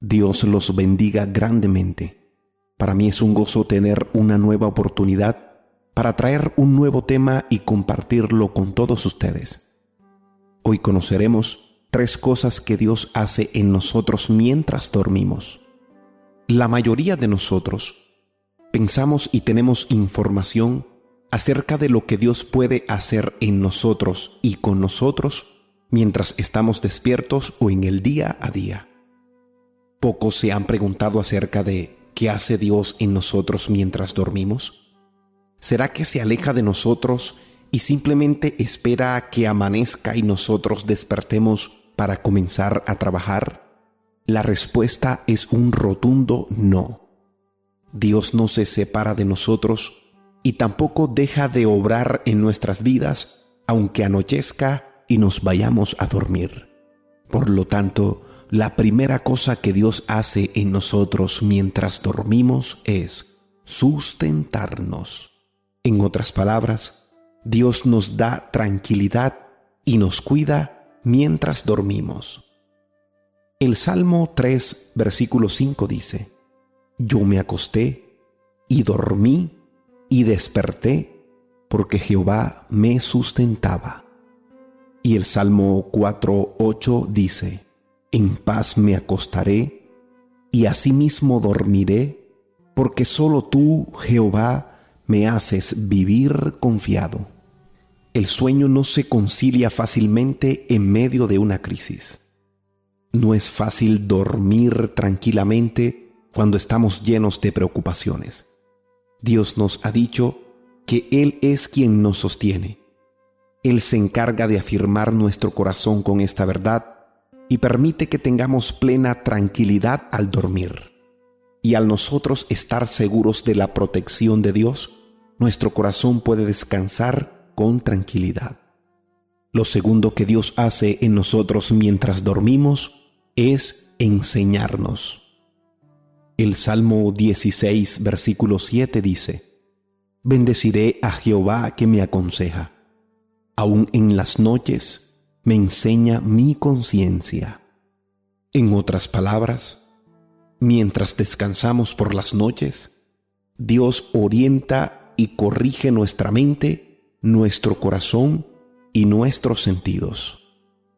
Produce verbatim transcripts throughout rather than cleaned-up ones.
Dios los bendiga grandemente. Para mí es un gozo tener una nueva oportunidad para traer un nuevo tema y compartirlo con todos ustedes. Hoy conoceremos tres cosas que Dios hace en nosotros mientras dormimos. La mayoría de nosotros pensamos y tenemos información acerca de lo que Dios puede hacer en nosotros y con nosotros mientras estamos despiertos o en el día a día. Pocos se han preguntado acerca de qué hace Dios en nosotros mientras dormimos. ¿Será que se aleja de nosotros y simplemente espera a que amanezca y nosotros despertemos para comenzar a trabajar? La respuesta es un rotundo no. Dios no se separa de nosotros y tampoco deja de obrar en nuestras vidas, aunque anochezca y nos vayamos a dormir. Por lo tanto, la primera cosa que Dios hace en nosotros mientras dormimos es sustentarnos. En otras palabras, Dios nos da tranquilidad y nos cuida mientras dormimos. El Salmo tres, versículo cinco dice: Yo me acosté y dormí y desperté porque Jehová me sustentaba. Y el Salmo cuatro, ocho dice: En paz me acostaré y asimismo dormiré, porque solo tú, Jehová, me haces vivir confiado. El sueño no se concilia fácilmente en medio de una crisis. No es fácil dormir tranquilamente cuando estamos llenos de preocupaciones. Dios nos ha dicho que Él es quien nos sostiene. Él se encarga de afirmar nuestro corazón con esta verdad y permite que tengamos plena tranquilidad al dormir. Y al nosotros estar seguros de la protección de Dios, nuestro corazón puede descansar con tranquilidad. Lo segundo que Dios hace en nosotros mientras dormimos es enseñarnos. El Salmo dieciséis, versículo siete dice: Bendeciré a Jehová que me aconseja. Aún en las noches me enseña mi conciencia. En otras palabras, mientras descansamos por las noches, Dios orienta y corrige nuestra mente, nuestro corazón y nuestros sentidos.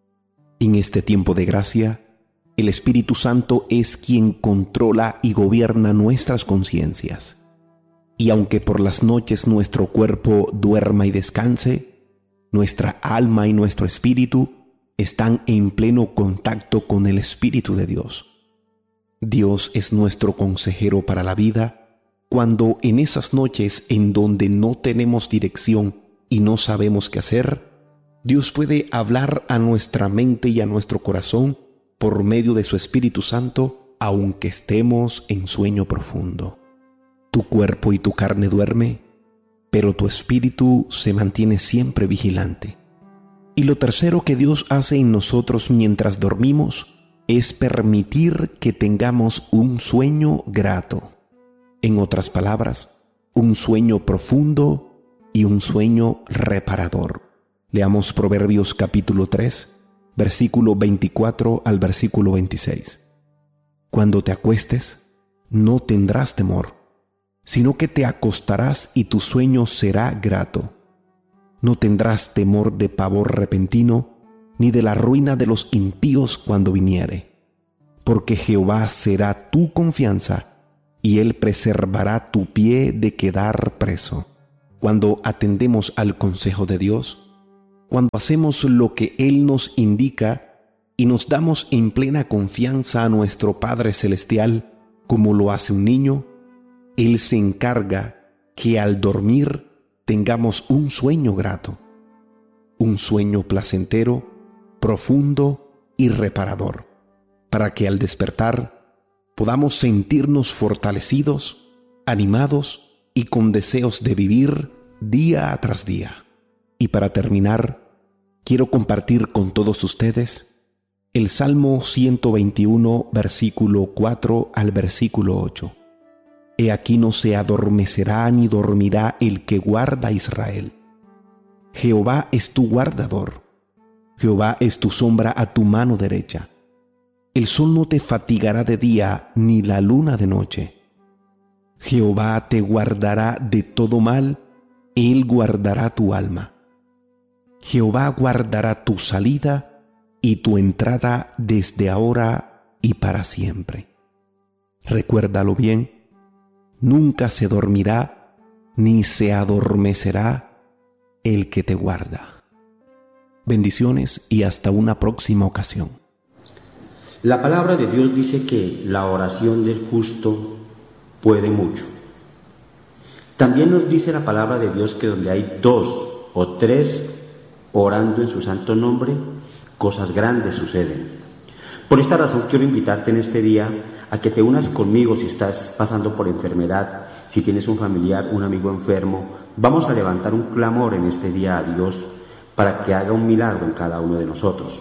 En este tiempo de gracia, el Espíritu Santo es quien controla y gobierna nuestras conciencias. Y aunque por las noches nuestro cuerpo duerma y descanse, nuestra alma y nuestro espíritu están en pleno contacto con el Espíritu de Dios. Dios es nuestro consejero para la vida cuando en esas noches en donde no tenemos dirección y no sabemos qué hacer, Dios puede hablar a nuestra mente y a nuestro corazón por medio de su Espíritu Santo, aunque estemos en sueño profundo. Tu cuerpo y tu carne duerme, pero tu espíritu se mantiene siempre vigilante. Y lo tercero que Dios hace en nosotros mientras dormimos es permitir que tengamos un sueño grato. En otras palabras, un sueño profundo y un sueño reparador. Leamos Proverbios capítulo tres, versículo veinticuatro al versículo veintiséis. Cuando te acuestes, no tendrás temor, sino que te acostarás y tu sueño será grato. No tendrás temor de pavor repentino, ni de la ruina de los impíos cuando viniere. Porque Jehová será tu confianza, y Él preservará tu pie de quedar preso. Cuando atendemos al consejo de Dios, cuando hacemos lo que Él nos indica y nos damos en plena confianza a nuestro Padre Celestial, como lo hace un niño, Él se encarga que al dormir tengamos un sueño grato, un sueño placentero, profundo y reparador, para que al despertar podamos sentirnos fortalecidos, animados y con deseos de vivir día tras día. Y para terminar, quiero compartir con todos ustedes el Salmo ciento veintiuno, versículo cuatro al versículo ocho. He aquí no se adormecerá ni dormirá el que guarda a Israel. Jehová es tu guardador. Jehová es tu sombra a tu mano derecha. El sol no te fatigará de día, ni la luna de noche. Jehová te guardará de todo mal, Él guardará tu alma. Jehová guardará tu salida y tu entrada desde ahora y para siempre. Recuérdalo bien, nunca se dormirá ni se adormecerá el que te guarda. Bendiciones y hasta una próxima ocasión. La palabra de Dios dice que la oración del justo puede mucho. También nos dice la palabra de Dios que donde hay dos o tres orando en su santo nombre, cosas grandes suceden. Por esta razón quiero invitarte en este día a que te unas conmigo si estás pasando por enfermedad, si tienes un familiar, un amigo enfermo. Vamos a levantar un clamor en este día a Dios para que haga un milagro en cada uno de nosotros.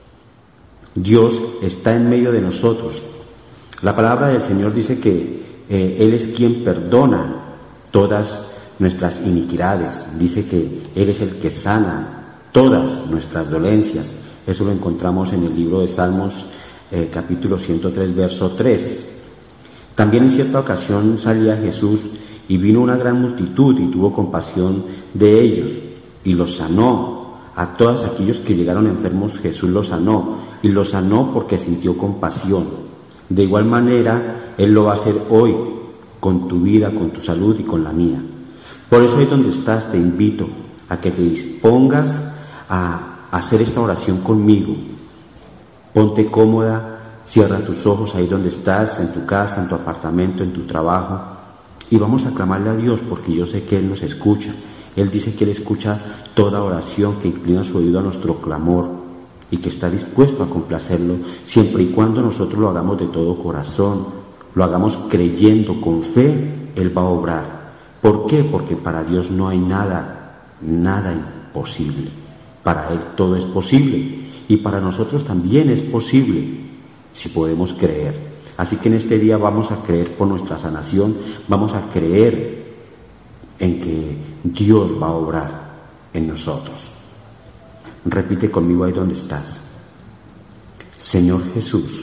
Dios está en medio de nosotros. La palabra del Señor dice que eh, Él es quien perdona todas nuestras iniquidades. Dice que Él es el que sana todas nuestras dolencias. Eso lo encontramos en el libro de Salmos, eh, capítulo ciento tres, verso tres. También en cierta ocasión salía Jesús y vino una gran multitud y tuvo compasión de ellos y los sanó. A todos aquellos que llegaron enfermos Jesús los sanó, y los sanó porque sintió compasión. De igual manera Él lo va a hacer hoy con tu vida, con tu salud y con la mía. Por eso ahí donde estás te invito a que te dispongas a hacer esta oración conmigo. Ponte cómoda, cierra tus ojos ahí donde estás, en tu casa, en tu apartamento, en tu trabajo, y vamos a clamarle a Dios porque yo sé que Él nos escucha. Él dice que Él escucha toda oración, que inclina su oído a nuestro clamor y que está dispuesto a complacerlo siempre y cuando nosotros lo hagamos de todo corazón, lo hagamos creyendo con fe. Él va a obrar. ¿Por qué? Porque para Dios no hay nada, nada imposible. Para Él todo es posible y para nosotros también es posible si podemos creer. Así que en este día vamos a creer por nuestra sanación, vamos a creer en que Dios va a obrar en nosotros. Repite conmigo ahí donde estás. Señor Jesús,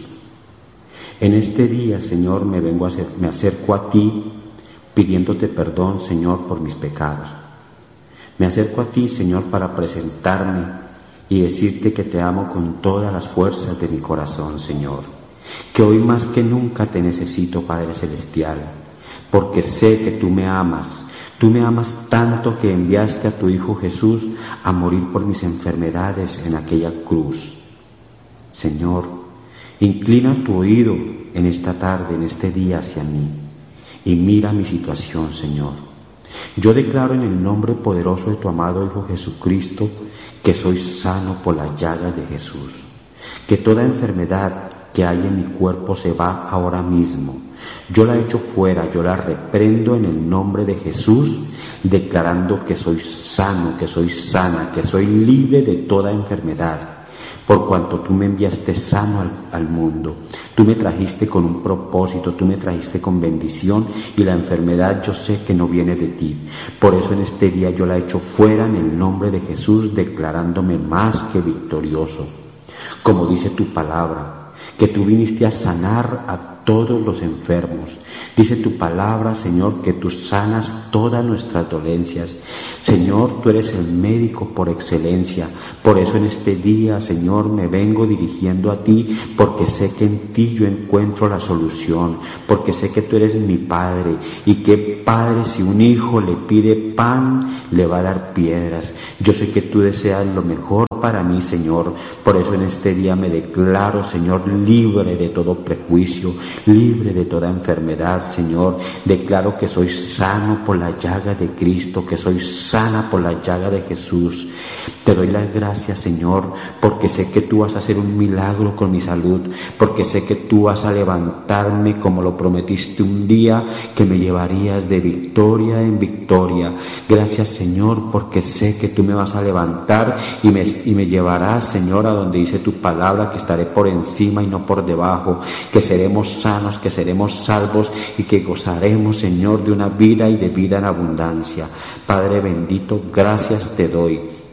en este día, Señor, me vengo a hacer, me acerco a ti pidiéndote perdón, Señor, por mis pecados. Me acerco a ti, Señor, para presentarme y decirte que te amo con todas las fuerzas de mi corazón, Señor. Que hoy más que nunca te necesito, Padre Celestial, porque sé que tú me amas. Tú me amas tanto que enviaste a tu Hijo Jesús a morir por mis enfermedades en aquella cruz. Señor, inclina tu oído en esta tarde, en este día hacia mí, y mira mi situación, Señor. Yo declaro en el nombre poderoso de tu amado Hijo Jesucristo que soy sano por la llaga de Jesús, que toda enfermedad que hay en mi cuerpo se va ahora mismo. Yo la echo fuera, yo la reprendo en el nombre de Jesús, declarando que soy sano, que soy sana, que soy libre de toda enfermedad, por cuanto tú me enviaste sano al, al mundo. Tú me trajiste con un propósito, tú me trajiste con bendición, y la enfermedad yo sé que no viene de ti. Por eso en este día yo la echo fuera en el nombre de Jesús, declarándome más que victorioso. Como dice tu palabra, que tú viniste a sanar a todos los enfermos. Dice tu palabra, Señor, que tú sanas todas nuestras dolencias. Señor, tú eres el médico por excelencia. Por eso en este día, Señor, me vengo dirigiendo a ti, porque sé que en ti yo encuentro la solución, porque sé que tú eres mi Padre, y que Padre, si un hijo le pide pan, le va a dar piedras. Yo sé que tú deseas lo mejor para mí, Señor. Por eso en este día me declaro, Señor, libre de todo prejuicio, libre de toda enfermedad, Señor. Declaro que soy sano por la llaga de Cristo, que soy sana por la llaga de Jesús. Te doy las gracias, Señor, porque sé que tú vas a hacer un milagro con mi salud, porque sé que tú vas a levantarme como lo prometiste un día, que me llevarías de victoria en victoria. Gracias, Señor, porque sé que tú me vas a levantar y me, y me llevarás, Señor, a donde dice tu palabra, que estaré por encima y no por debajo, que seremos sanos, que seremos salvos y que gozaremos, Señor, de una vida y de vida en abundancia. Padre bendito, gracias te doy.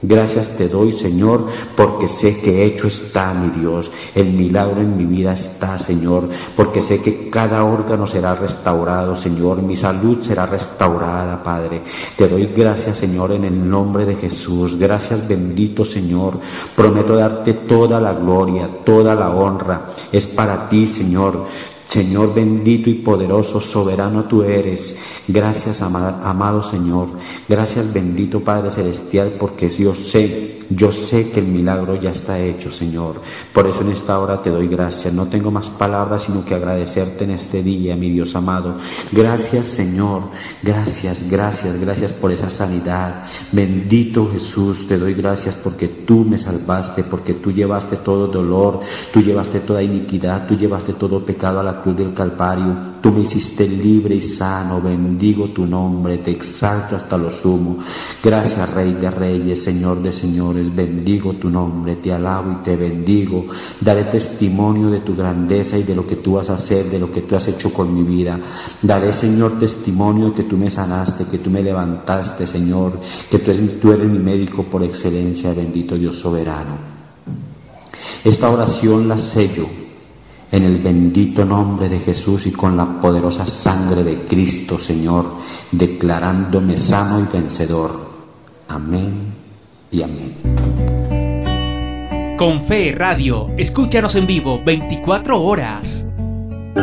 Gracias te doy, Señor, porque sé que hecho está, mi Dios. El milagro en mi vida está, Señor, porque sé que cada órgano será restaurado, Señor. Mi salud será restaurada, Padre. Te doy gracias, Señor, en el nombre de Jesús. Gracias, bendito Señor. Prometo darte toda la gloria, toda la honra. Es para ti, Señor. Señor bendito y poderoso, soberano tú eres. Gracias, amado, amado Señor. Gracias, bendito Padre Celestial, porque yo sé, yo sé que el milagro ya está hecho, Señor. Por eso en esta hora te doy gracias. No tengo más palabras sino que agradecerte en este día, mi Dios amado. Gracias, Señor. Gracias, gracias, gracias por esa sanidad. Bendito Jesús, te doy gracias porque tú me salvaste, porque tú llevaste todo dolor, tú llevaste toda iniquidad, tú llevaste todo pecado a la cruz del Calvario. Tú me hiciste libre y sano. Bendigo tu nombre, te exalto hasta lo sumo. Gracias, Rey de Reyes, Señor de Señores. Bendigo tu nombre, te alabo y te bendigo. Daré testimonio de tu grandeza y de lo que tú vas a hacer, de lo que tú has hecho con mi vida. Daré, Señor, testimonio de que tú me sanaste, que tú me levantaste, Señor, que tú eres, tú eres mi médico por excelencia, bendito Dios soberano. Esta oración la sello en el bendito nombre de Jesús y con la poderosa sangre de Cristo, Señor, declarándome sano y vencedor. Amén y amén. Con Fe Radio, escúchanos en vivo veinticuatro horas.